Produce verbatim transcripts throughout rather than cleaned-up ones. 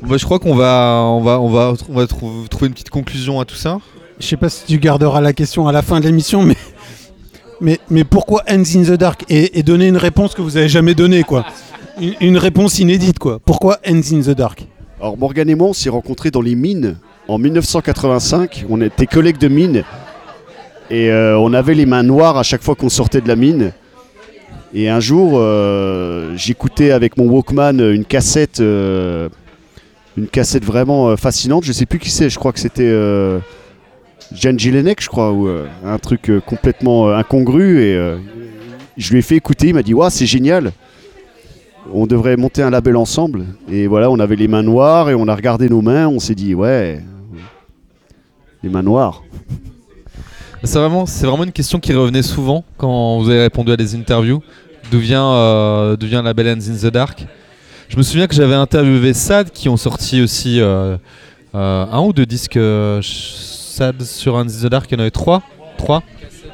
Bah, je crois qu'on va, on va, on va, on va trou- trouver une petite conclusion à tout ça. Je sais pas si tu garderas la question à la fin de l'émission, mais, mais, mais pourquoi Hands in the Dark et, et donner une réponse que vous avez jamais donnée, quoi. Une, une réponse inédite, quoi. Pourquoi Hands in the Dark? Alors Morgan et moi, on s'est rencontrés dans les mines en dix-neuf cent quatre-vingt-cinq. On était collègues de mine et euh, on avait les mains noires à chaque fois qu'on sortait de la mine. Et un jour, euh, j'écoutais avec mon Walkman une cassette, euh, une cassette vraiment euh, fascinante. Je sais plus qui c'est. Je crois que c'était euh, Jan Jelinek, je crois, ou euh, un truc euh, complètement euh, incongru. Et euh, je lui ai fait écouter. Il m'a dit, waouh, c'est génial. On devrait monter un label ensemble. Et voilà, on avait les mains noires et on a regardé nos mains. On s'est dit, ouais, les mains noires. C'est vraiment, c'est vraiment une question qui revenait souvent quand vous avez répondu à des interviews. D'où vient, euh, d'où vient le label Hands in the Dark? Je me souviens que j'avais interviewé Sad qui ont sorti aussi euh, euh, un ou deux disques euh, Sad sur Hands in the Dark. Il y en avait trois. Trois.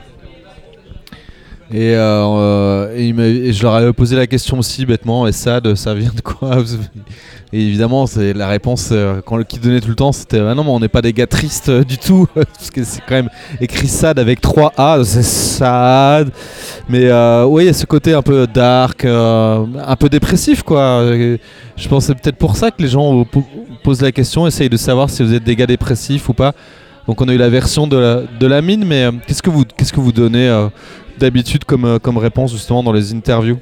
Et, euh, et, il m'a- et je leur avais posé la question aussi bêtement, et Sad, ça vient de quoi? Et évidemment, c'est la réponse euh, qu'on qui donnait tout le temps, c'était ah non, mais on n'est pas des gars tristes euh, du tout, parce que c'est quand même écrit Sad avec trois A, c'est Sad. Mais euh, oui, il y a ce côté un peu dark, euh, un peu dépressif, quoi. Et je pense que c'est peut-être pour ça que les gens vous po- posent la question, essayent de savoir si vous êtes des gars dépressifs ou pas. Donc on a eu la version de la, de la mine, mais euh, qu'est-ce que vous, qu'est-ce que vous donnez euh, d'habitude comme, euh, comme réponse justement dans les interviews?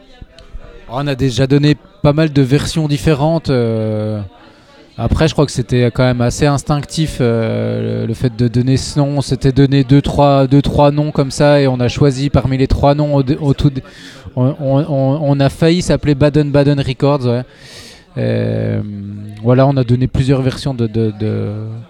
On a déjà donné pas mal de versions différentes. euh, Après, je crois que c'était quand même assez instinctif euh, le, le fait de donner ce nom. On s'était donné deux trois, deux, trois noms comme ça et on a choisi parmi les trois noms. Au, au tout, on, on- on a failli s'appeler Baden Baden Records. Ouais. Euh, voilà, on a donné plusieurs versions de, de, de,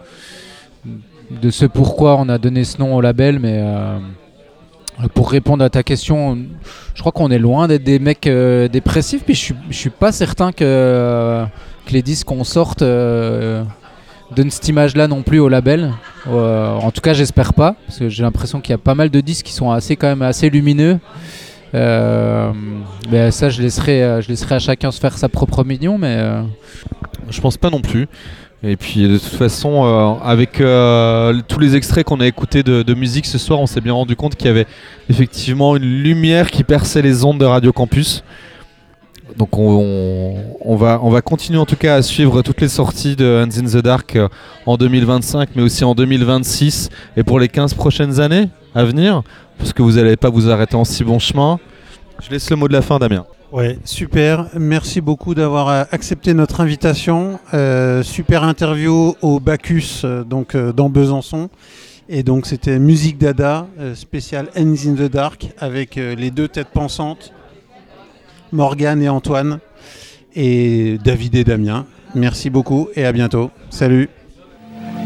de ce pourquoi on a donné ce nom au label, mais euh, pour répondre à ta question, je crois qu'on est loin d'être des mecs euh, dépressifs, puis je suis, je suis pas certain que, euh, que les disques qu'on sorte euh, donnent cette image-là non plus au label. Euh, en tout cas, j'espère pas, parce que j'ai l'impression qu'il y a pas mal de disques qui sont assez quand même assez lumineux. Euh, mais ça, je laisserai, je laisserai à chacun se faire sa propre opinion, mais euh, Je pense pas non plus. Et puis de toute façon, euh, avec euh, tous les extraits qu'on a écoutés de, de musique ce soir, on s'est bien rendu compte qu'il y avait effectivement une lumière qui perçait les ondes de Radio Campus. Donc on, on, on va, on va continuer en tout cas à suivre toutes les sorties de Hands in the Dark euh, en deux mille vingt-cinq, mais aussi en deux mille vingt-six et pour les quinze prochaines années à venir, parce que vous n'allez pas vous arrêter en si bon chemin. Je laisse le mot de la fin, Damien. Ouais, super. Merci beaucoup d'avoir euh, accepté notre invitation. Euh, super interview au Bacchus, euh, donc euh, dans Besançon. Et donc c'était Musique Dada, euh, spécial Hands in the Dark, avec euh, les deux têtes pensantes, Morgane et Antoine, et David et Damien. Merci beaucoup et à bientôt. Salut.